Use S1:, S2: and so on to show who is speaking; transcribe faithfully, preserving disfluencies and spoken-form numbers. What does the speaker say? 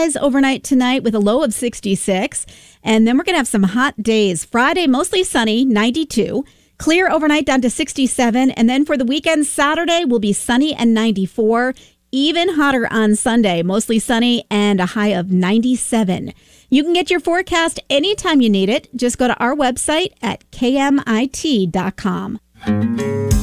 S1: skies overnight tonight with a low of sixty-six. And then we're going to have some hot days. Friday, mostly sunny, ninety-two. Clear overnight down to sixty-seven. And then for the weekend, Saturday will be sunny and ninety-four. Even hotter on Sunday, mostly sunny and a high of ninety-seven. You can get your forecast anytime you need it. Just go to our website at K M I T dot com.